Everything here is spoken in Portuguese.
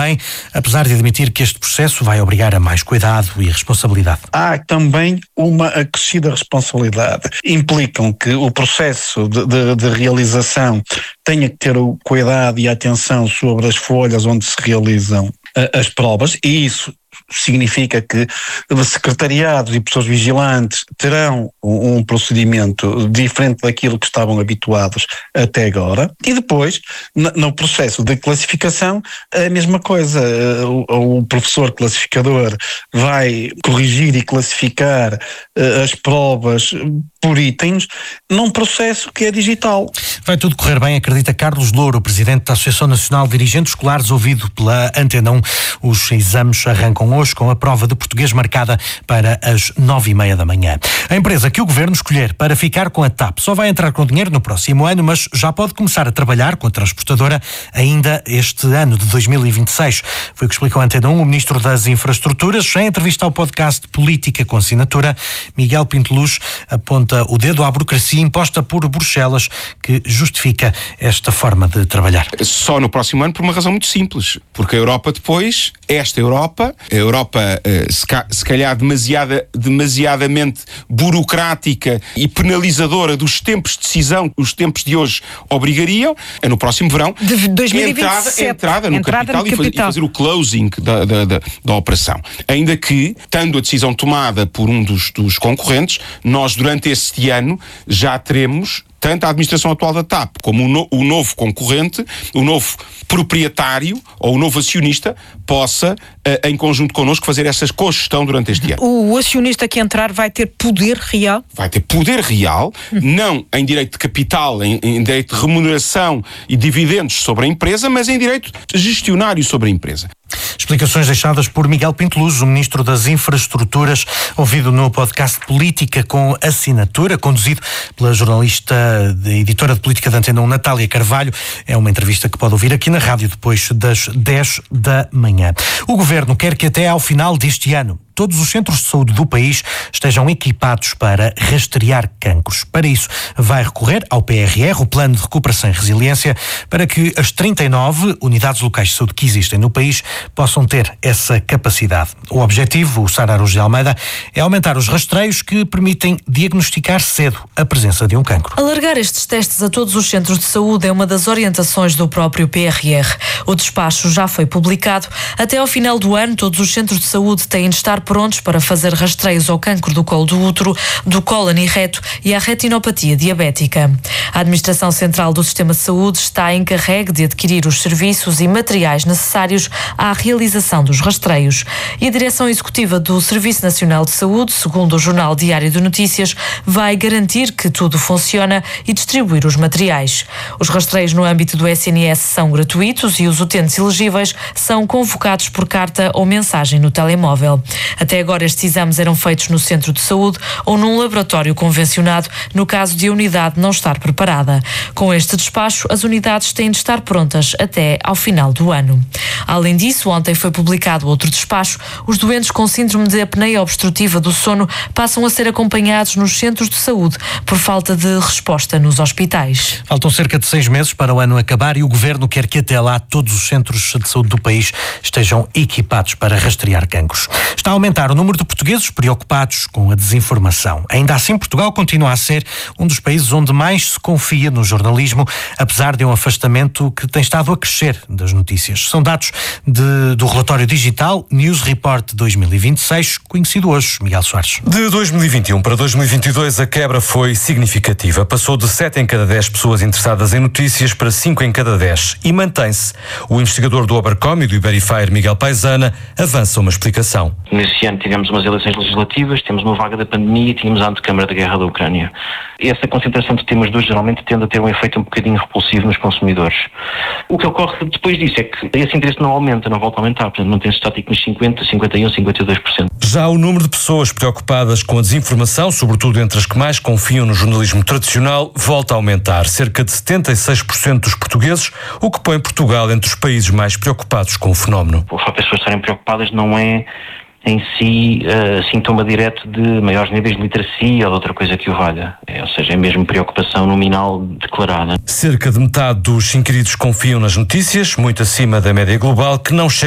também, apesar de admitir que este processo vai obrigar a mais cuidado e responsabilidade. Há também uma acrescida responsabilidade. Implicam que o processo de realização tenha que ter o cuidado e a atenção sobre as folhas onde se realizam as provas, e isso significa que secretariados e pessoas vigilantes terão um procedimento diferente daquilo que estavam habituados até agora. E depois, no processo de classificação, a mesma coisa. O professor classificador vai corrigir e classificar as provas por itens num processo que é digital. Vai tudo correr bem, acredita Carlos Louro, presidente da Associação Nacional de Dirigentes Escolares, ouvido pela Antena 1. Os exames arrancam hoje com a prova de português marcada para as 9h30 da manhã. A empresa que o Governo escolher para ficar com a TAP só vai entrar com dinheiro no próximo ano, mas já pode começar a trabalhar com a transportadora ainda este ano de 2026. Foi o que explicou a Antena 1 o Ministro das Infraestruturas. Em entrevista ao podcast Política com Assinatura, Miguel Pinto Luz aponta o dedo à burocracia imposta por Bruxelas, que justifica esta forma de trabalhar. Só no próximo ano por uma razão muito simples, porque a Europa depois, esta Europa, a Europa se calhar demasiadamente burocrática e penalizadora dos tempos de decisão que os tempos de hoje obrigariam, no próximo verão, de 2027, entrada no capital e fazer o closing da operação. Ainda que, tendo a decisão tomada por um dos concorrentes, nós durante este ano já teremos tanto a administração atual da TAP como o novo concorrente, o novo proprietário ou o novo acionista possa, em conjunto connosco, fazer essa cogestão durante este ano. O acionista que entrar vai ter poder real? Vai ter poder real, não em direito de capital, em direito de remuneração e dividendos sobre a empresa, mas em direito gestionário sobre a empresa. Explicações deixadas por Miguel Pinto Luz, o Ministro das Infraestruturas, ouvido no podcast Política com Assinatura, conduzido pela jornalista e editora de política da Antena 1, Natália Carvalho. É uma entrevista que pode ouvir aqui na rádio depois das 10 da manhã. O Governo quer que até ao final deste ano todos os centros de saúde do país estejam equipados para rastrear cancros. Para isso, vai recorrer ao PRR, o Plano de Recuperação e Resiliência, para que as 39 unidades locais de saúde que existem no país possam ter essa capacidade. O objetivo, o Sara Araújo de Almeida, é aumentar os rastreios que permitem diagnosticar cedo a presença de um cancro. Alargar estes testes a todos os centros de saúde é uma das orientações do próprio PRR. O despacho já foi publicado. Até ao final do ano, todos os centros de saúde têm de estar prontos para fazer rastreios ao cancro do colo do útero, do cólon e reto e à retinopatia diabética. A Administração Central do Sistema de Saúde está encarregue de adquirir os serviços e materiais necessários à realização dos rastreios. E a Direção Executiva do Serviço Nacional de Saúde, segundo o Jornal Diário de Notícias, vai garantir que tudo funciona e distribuir os materiais. Os rastreios no âmbito do SNS são gratuitos e os utentes elegíveis são convocados por carta ou mensagem no telemóvel. Até agora estes exames eram feitos no centro de saúde ou num laboratório convencionado, no caso de a unidade não estar preparada. Com este despacho, as unidades têm de estar prontas até ao final do ano. Além disso, ontem foi publicado outro despacho. Os doentes com síndrome de apneia obstrutiva do sono passam a ser acompanhados nos centros de saúde por falta de resposta nos hospitais. Faltam cerca de 6 meses para o ano acabar e o Governo quer que até lá todos os centros de saúde do país estejam equipados para rastrear cancros. Está a aumentar o número de portugueses preocupados com a desinformação. Ainda assim, Portugal continua a ser um dos países onde mais se confia no jornalismo, apesar de um afastamento que tem estado a crescer das notícias. São dados do relatório digital News Report 2026, conhecido hoje, Miguel Soares. De 2021 para 2022, a quebra foi significativa. Passou de 7 em cada 10 pessoas interessadas em notícias para 5 em cada 10 e mantém-se. O investigador do Obercom e do Iberifair, Miguel Paisana, avança uma explicação. Nesse ano tivemos umas eleições legislativas, temos uma vaga da pandemia e tínhamos a antecâmara da guerra da Ucrânia. Essa concentração de temas dois geralmente tende a ter um efeito um bocadinho repulsivo nos consumidores. O que ocorre depois disso é que esse interesse não aumenta, não volta a aumentar, portanto mantém-se estático nos 50%, 51%, 52%. Já o número de pessoas preocupadas com a desinformação, sobretudo entre as que mais confiam no jornalismo tradicional, volta a aumentar. Cerca de 76% dos portugueses, o que põe Portugal entre os países mais preocupados com o fenómeno. O facto das pessoas estarem preocupadas não é em si sintoma direto de maiores níveis de literacia ou de outra coisa que o valha. Ou seja, é mesmo preocupação nominal declarada. Cerca de metade dos inquiridos confiam nas notícias, muito acima da média global, que não chega